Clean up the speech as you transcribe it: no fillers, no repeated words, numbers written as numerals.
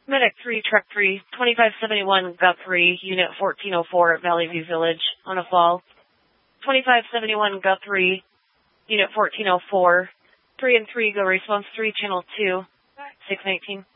Medic 3, Truck 3, 2571 Guthrie, Unit 1404 Valley View Village, on a fall. 2571 Guthrie, Unit 1404, 3 and 3, go response 3, channel 2, 619.